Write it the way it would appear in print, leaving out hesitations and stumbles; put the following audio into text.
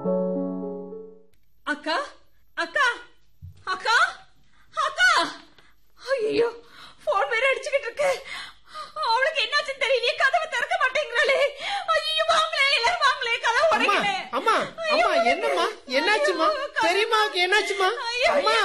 அக்கா அக்கா அக்கா அக்கா, ஐயோ போன் வேற அடிச்சுக்கிட்டு இருக்கு. அவளுக்கு என்னாச்சுன்னு தெரியலையே, கதவை திறக்க மாட்டேங்கிறாளே. ஐயோ வாங்களே, எல்லாரும் வாங்களே, கதவை உடைக்கல. அம்மா அம்மா அம்மா, என்னம்மா என்னாச்சுமா? தெரியுமா என்னாச்சுமா? ஐயோ